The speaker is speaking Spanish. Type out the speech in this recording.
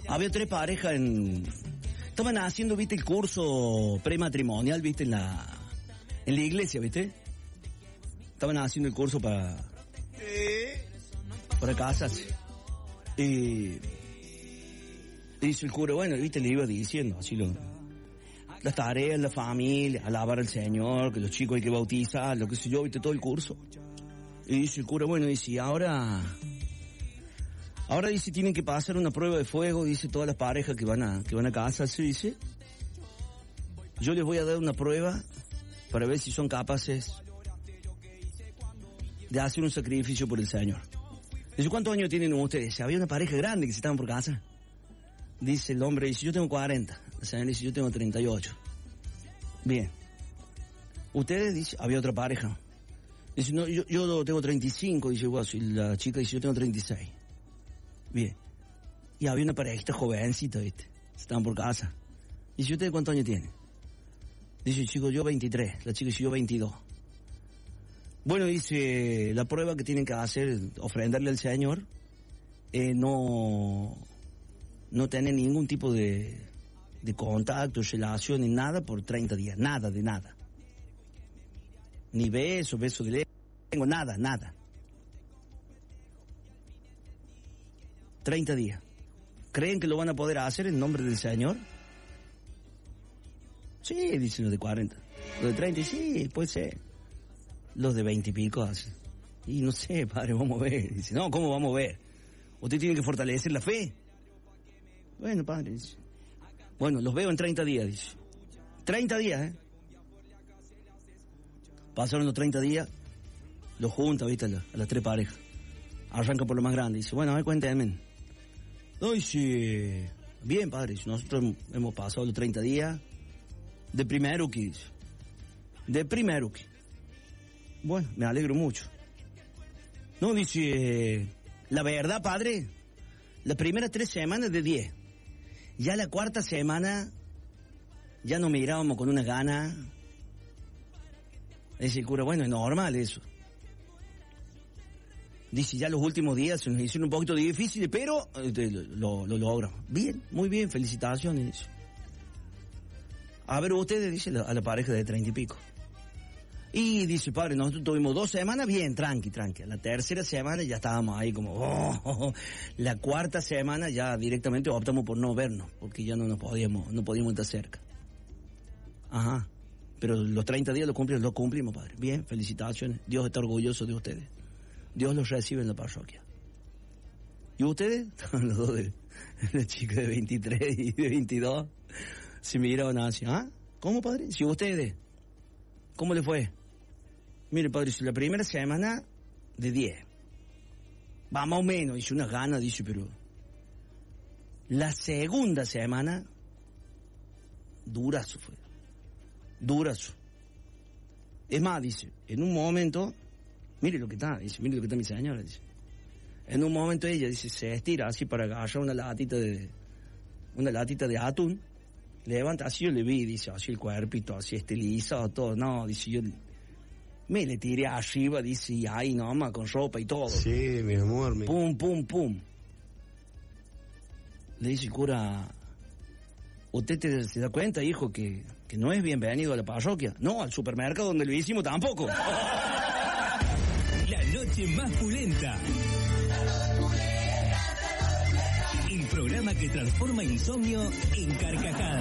Había 3 parejas estaban haciendo, viste, el curso prematrimonial, viste, en la iglesia, viste. Estaban haciendo el curso para casarse. Y dice el cura, bueno, viste, le iba diciendo así las tareas, la familia, alabar al Señor, que los chicos hay que bautizar, lo que sé yo, viste, todo el curso. Y dice el cura, bueno, dice, ahora dice, tienen que pasar una prueba de fuego, dice, todas las parejas que van a casarse, dice. Yo les voy a dar una prueba para ver si son capaces de hacer un sacrificio por el Señor. Dice, ¿cuántos años tienen ustedes? Había una pareja grande que se estaban por casar. Dice el hombre, dice, yo tengo 40. La señora dice, yo tengo 38. Bien. Ustedes, dice, había otra pareja. Dice, no, yo tengo 35, dice, igual, y la chica dice, yo tengo 36. Bien. Y había una parejita jovencita, viste. Se estaban por casa. Dice, ¿ustedes cuántos años tienen? Dice el chico, yo 23. La chica dice, yo 22. Bueno, dice, la prueba que tienen que hacer, ofrendarle al Señor, no tener ningún tipo de contacto, relación, ni nada por 30 días. Nada de nada. Ni beso de lengua, nada. 30 días. ¿Creen que lo van a poder hacer en nombre del Señor? Sí, dicen los de 40. Los de 30, sí, puede ser. Los de 20 y pico hacen. Y no sé, padre, vamos a ver. Dice, no, ¿cómo vamos a ver? Usted tiene que fortalecer la fe. Bueno, padre, dice. Bueno, los veo en 30 días, dice. 30 días, Pasaron los 30 días, los junta, viste, a las 3 parejas. Arranca por lo más grande, dice, bueno, a ver, cuéntenme. No, dice, bien, padre, dice, nosotros hemos pasado los 30 días de primero que dice. De primero que. Bueno, me alegro mucho. No, dice, la verdad, padre, las primeras 3 semanas de 10. Ya la 4ª semana, ya nos mirábamos con una gana. Dice el cura, bueno, es normal eso. Dice, ya los últimos días se nos hicieron un poquito difíciles, pero lo logramos. Bien, muy bien, felicitaciones. Dice. A ver, ustedes, dice a la pareja de 30 y pico. Y dice, padre, nosotros tuvimos 2 semanas bien, tranqui. A la 3ª semana ya estábamos ahí como, La 4ª semana ya directamente optamos por no vernos, porque ya no podíamos estar cerca. Ajá. Pero los 30 días lo cumplimos, padre. Bien, felicitaciones. Dios está orgulloso de ustedes. Dios los recibe en la parroquia. ¿Y ustedes? Los dos la chica de 23 y de 22 se miraban así. ¿Ah? ¿Cómo, padre? Si ustedes, ¿cómo le fue? Mire, padre, la primera semana de 10. Va más o menos, dice, unas ganas, dice, pero... La segunda semana, durazo fue. Durazo. Es más, dice, en un momento, mire lo que está mi señora, dice. En un momento ella, dice, se estira así para agarrar una latita de atún, levanta así, yo le vi, dice, así el cuerpito, así estilizado, todo, no, dice, yo me le tiré arriba, dice, y ahí nomás, con ropa y todo. Sí, mi amor. Pum. Le dice el cura, ¿usted se da cuenta, hijo, que no es bienvenido a la parroquia? No, al supermercado donde lo hicimos tampoco. La noche más pulenta. El programa que transforma insomnio en carcajadas.